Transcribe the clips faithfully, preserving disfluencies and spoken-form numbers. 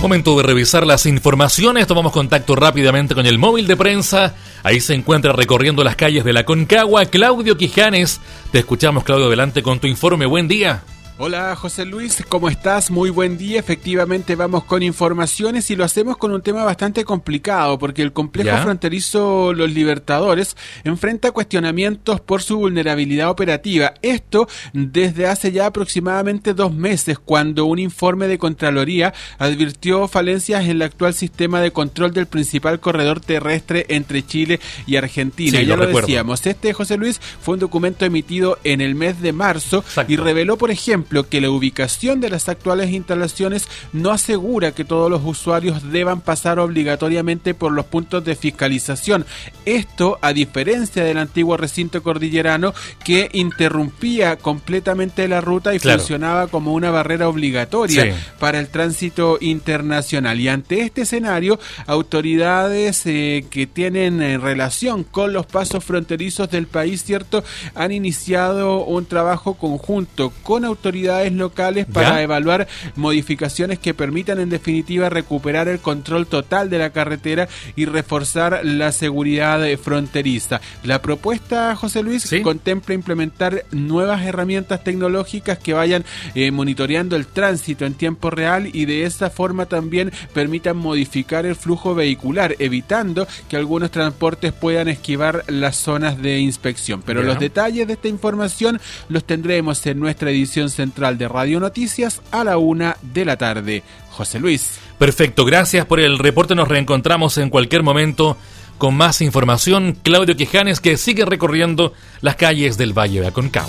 Momento de revisar las informaciones. Tomamos contacto rápidamente con el móvil de prensa. Ahí se encuentra recorriendo las calles de la Aconcagua Claudio Quijanes. Te escuchamos, Claudio, adelante con tu informe. Buen día. Hola José Luis, ¿cómo estás? Muy buen día. Efectivamente vamos con informaciones y lo hacemos con un tema bastante complicado porque el complejo ¿Ya? fronterizo Los Libertadores enfrenta cuestionamientos por su vulnerabilidad operativa. Esto desde hace ya aproximadamente dos meses, cuando un informe de Contraloría advirtió falencias en el actual sistema de control del principal corredor terrestre entre Chile y Argentina. Sí, ya lo, lo decíamos, este, José Luis, fue un documento emitido en el mes de marzo Exacto. y reveló, por ejemplo, que la ubicación de las actuales instalaciones no asegura que todos los usuarios deban pasar obligatoriamente por los puntos de fiscalización. Esto a diferencia del antiguo recinto cordillerano, que interrumpía completamente la ruta y claro. funcionaba como una barrera obligatoria sí. para el tránsito internacional. Y ante este escenario, autoridades eh, que tienen eh, relación con los pasos fronterizos del país, cierto, han iniciado un trabajo conjunto con autoridades locales para ¿Ya? evaluar modificaciones que permitan en definitiva recuperar el control total de la carretera y reforzar la seguridad fronteriza. La propuesta, José Luis, ¿Sí? contempla implementar nuevas herramientas tecnológicas que vayan eh, monitoreando el tránsito en tiempo real y de esa forma también permitan modificar el flujo vehicular, evitando que algunos transportes puedan esquivar las zonas de inspección. Pero ¿Ya? los detalles de esta información los tendremos en nuestra edición central de Radio Noticias a la una de la tarde. José Luis. Perfecto, gracias por el reporte. Nos reencontramos en cualquier momento con más información. Claudio Quijanes, que sigue recorriendo las calles del Valle de Aconcagua.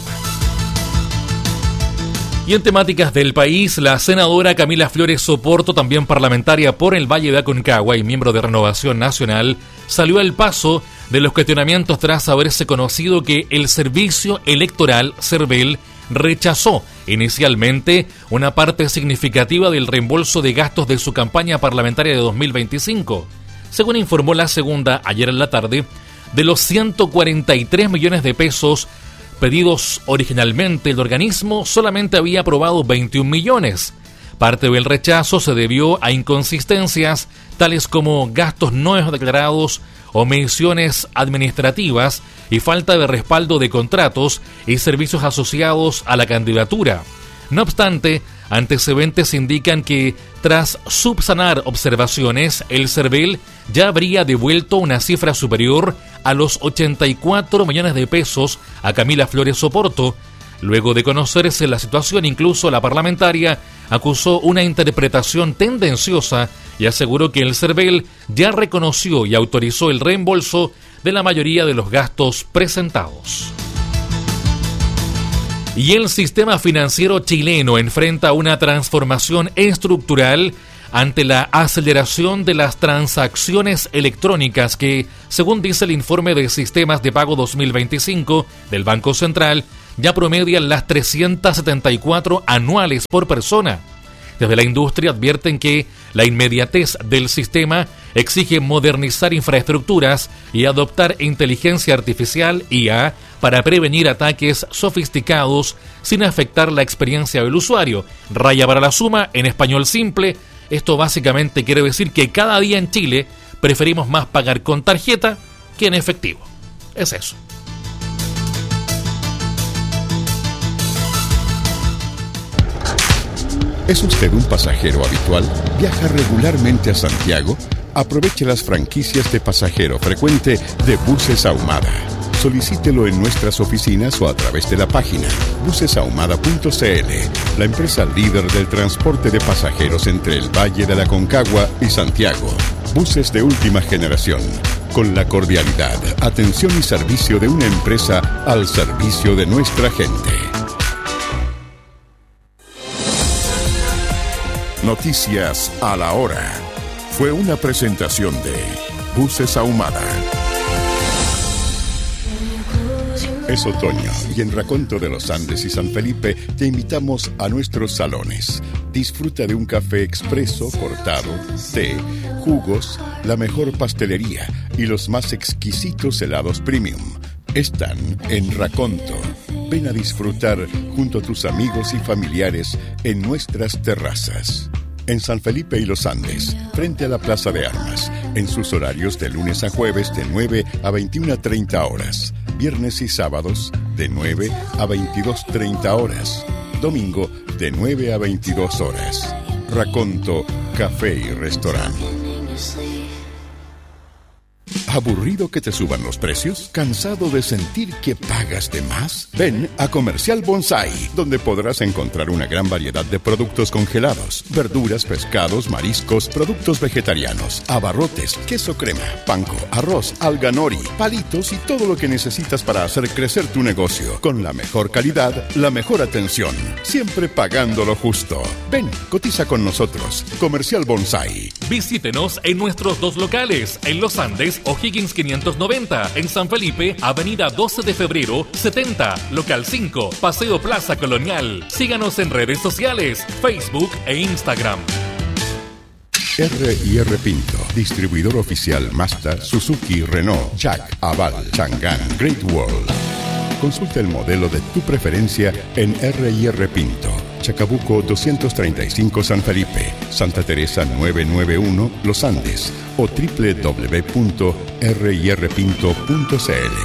Y en temáticas del país, la senadora Camila Flores Soporto, también parlamentaria por el Valle de Aconcagua y miembro de Renovación Nacional, salió al paso de los cuestionamientos tras haberse conocido que el Servicio Electoral, CERVEL, rechazó inicialmente una parte significativa del reembolso de gastos de su campaña parlamentaria de dos mil veinticinco. Según informó la segunda ayer en la tarde, de los ciento cuarenta y tres millones de pesos pedidos originalmente, el organismo solamente había aprobado veintiún millones. Parte del rechazo se debió a inconsistencias tales como gastos no declarados, omisiones administrativas y falta de respaldo de contratos y servicios asociados a la candidatura. No obstante, antecedentes indican que tras subsanar observaciones, el CERVEL ya habría devuelto una cifra superior a los ochenta y cuatro millones de pesos a Camila Flores Soporto. Luego de conocerse la situación, incluso la parlamentaria acusó una interpretación tendenciosa y aseguró que el CERVEL ya reconoció y autorizó el reembolso de la mayoría de los gastos presentados. Y el sistema financiero chileno enfrenta una transformación estructural ante la aceleración de las transacciones electrónicas que, según dice el informe de Sistemas de Pago dos mil veinticinco del Banco Central, ya promedian las trescientas setenta y cuatro anuales por persona. Desde la industria advierten que la inmediatez del sistema exige modernizar infraestructuras y adoptar inteligencia artificial I A para prevenir ataques sofisticados sin afectar la experiencia del usuario. Raya para la suma, en español simple, esto básicamente quiere decir que cada día en Chile preferimos más pagar con tarjeta que en efectivo. Es eso. ¿Es usted un pasajero habitual? ¿Viaja regularmente a Santiago? Aproveche las franquicias de pasajero frecuente de Buses Ahumada. Solicítelo en nuestras oficinas o a través de la página buses ahumada punto c l, la empresa líder del transporte de pasajeros entre el Valle de la Aconcagua y Santiago. Buses de última generación, con la cordialidad, atención y servicio de una empresa al servicio de nuestra gente. Noticias a la hora. Fue una presentación de Buses Ahumada. Es otoño y en Raconto de los Andes y San Felipe te invitamos a nuestros salones. Disfruta de un café expreso, cortado, té, jugos, la mejor pastelería y los más exquisitos helados premium. Están en Raconto. Ven a disfrutar junto a tus amigos y familiares en nuestras terrazas. en San Felipe y Los Andes, frente a la Plaza de Armas, en sus horarios de lunes a jueves de nueve a veintiuna treinta horas, viernes y sábados de nueve a veintidós treinta horas, domingo de nueve a veintidós horas. Raconto Café y Restaurante. ¿Aburrido que te suban los precios? ¿Cansado de sentir que pagas de más? Ven a Comercial Bonsai, donde podrás encontrar una gran variedad de productos congelados, verduras, pescados, mariscos, productos vegetarianos, abarrotes, queso crema, panko, arroz, alga nori, palitos y todo lo que necesitas para hacer crecer tu negocio. Con la mejor calidad, la mejor atención, siempre pagando lo justo. Ven, cotiza con nosotros. Comercial Bonsai. Visítenos en nuestros dos locales, en Los Andes, O'Higgins quinientos noventa, en San Felipe, Avenida doce de febrero, setenta, Local cinco, Paseo Plaza Colonial. Síganos en redes sociales, Facebook e Instagram. R y R Pinto, distribuidor oficial Mazda, Suzuki, Renault, Jack, Aval, Chang'an, Great Wall. Consulta el modelo de tu preferencia en R y R Pinto, Chacabuco doscientos treinta y cinco San Felipe, Santa Teresa novecientos noventa y uno Los Andes o doble u doble u doble u punto r y r pinto punto c l.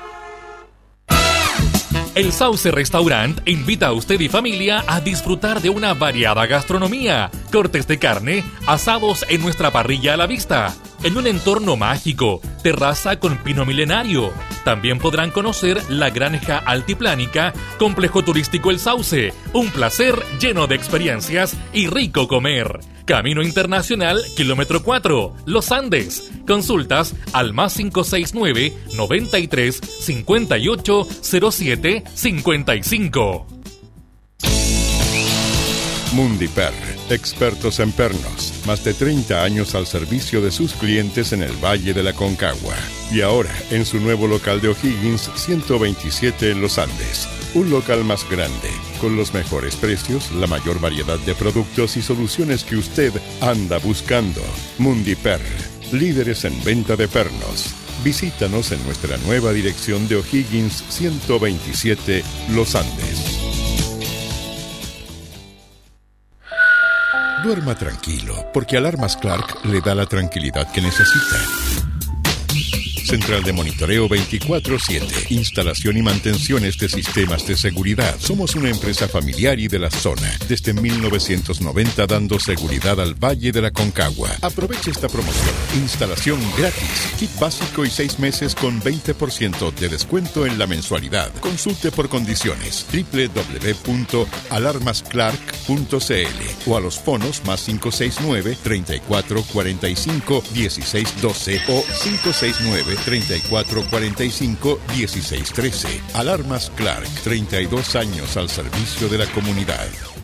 El Sauce Restaurant invita a usted y familia a disfrutar de una variada gastronomía, cortes de carne, asados en nuestra parrilla a la vista, en un entorno mágico, terraza con pino milenario. También podrán conocer la Granja Altiplánica, complejo turístico El Sauce, un placer lleno de experiencias y rico comer. Camino Internacional, kilómetro cuatro, Los Andes. Consultas al más cinco seis nueve, noventa y tres, cincuenta y ocho, cero siete, cincuenta y cinco. Mundiper, expertos en pernos, más de treinta años al servicio de sus clientes en el Valle de la Concagua. Y ahora, en su nuevo local de O'Higgins, ciento veintisiete en Los Andes. Un local más grande, con los mejores precios, la mayor variedad de productos y soluciones que usted anda buscando. Mundiper, líderes en venta de pernos. Visítanos en nuestra nueva dirección de O'Higgins ciento veintisiete, Los Andes. Duerma tranquilo, porque Alarmas Clark le da la tranquilidad que necesita. Central de monitoreo veinticuatro siete. Instalación y mantenciones de sistemas de seguridad. Somos una empresa familiar y de la zona. Desde mil novecientos noventa dando seguridad al Valle de la Concagua. Aproveche esta promoción. Instalación gratis. Kit básico y seis meses con veinte por ciento de descuento en la mensualidad. Consulte por condiciones. doble u doble u doble u punto alarmas clark punto c l o a los fonos más cinco seis nueve, treinta y cuatro cuarenta y cinco, dieciséis doce o cinco seis nueve, treinta y cuatro cuarenta y cinco, dieciséis trece. Alarmas Clark, treinta y dos años al servicio de la comunidad.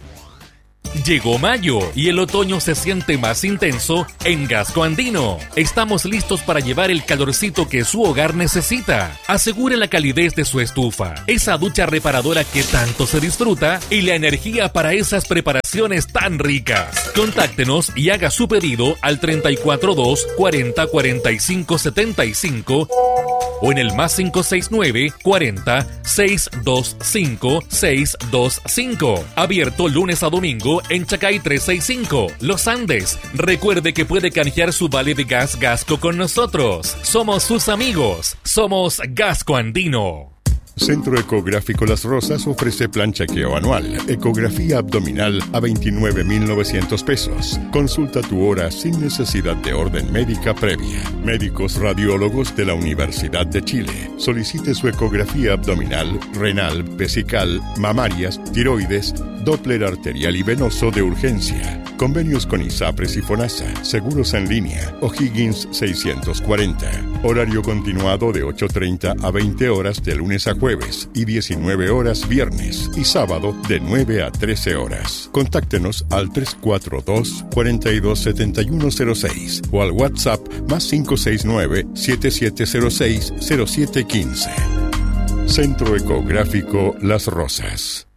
Llegó mayo y el otoño se siente más intenso en Gasco Andino. Estamos listos para llevar el calorcito que su hogar necesita. Asegure la calidez de su estufa, esa ducha reparadora que tanto se disfruta y la energía para esas preparaciones tan ricas. Contáctenos y haga su pedido al treinta y cuatro dos, cuarenta, cuarenta y cinco, setenta y cinco o en el más cinco seis nueve, cuarenta, seiscientos veinticinco, seiscientos veinticinco. Abierto lunes a domingo en Chacay trescientos sesenta y cinco, Los Andes. Recuerde que puede canjear su vale de gas Gasco con nosotros. Somos sus amigos. Somos Gasco Andino. Centro Ecográfico Las Rosas ofrece plan chequeo anual, ecografía abdominal a veintinueve mil novecientos pesos. Consulta tu hora sin necesidad de orden médica previa. Médicos radiólogos de la Universidad de Chile. Solicite su ecografía abdominal, renal, vesical, mamarias, tiroides, Doppler arterial y venoso de urgencia. Convenios con ISAPRES y FONASA. Seguros en línea. O'Higgins seiscientos cuarenta. Horario continuado de ocho treinta a veinte horas de lunes a jueves y diecinueve horas viernes y sábado de nueve a trece horas. Contáctenos al tres cuatro dos, cuarenta y dos, setenta y uno cero seis o al WhatsApp más cinco seis nueve, siete siete cero seis, cero siete uno cinco. Centro Ecográfico Las Rosas.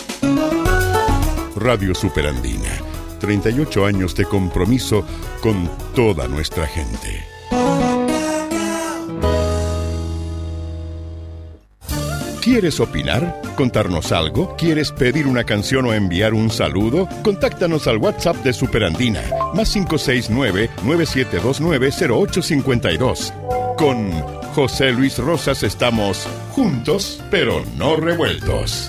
Radio Superandina. treinta y ocho años de compromiso con toda nuestra gente. ¿Quieres opinar? ¿Contarnos algo? ¿Quieres pedir una canción o enviar un saludo? Contáctanos al WhatsApp de Superandina, más cinco seis nueve, nueve siete dos nueve, cero ocho cinco dos. Con José Luis Rosas estamos juntos, pero no revueltos.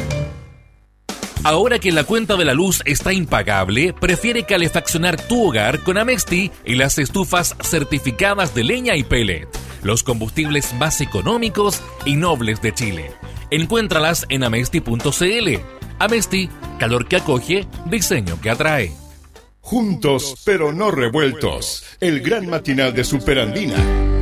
Ahora que la cuenta de la luz está impagable, prefiere calefaccionar tu hogar con Amesti y las estufas certificadas de leña y pellet, los combustibles más económicos y nobles de Chile. Encuéntralas en amesti punto cl. Amesti, calor que acoge, diseño que atrae. Juntos, pero no revueltos. El gran matinal de Superandina.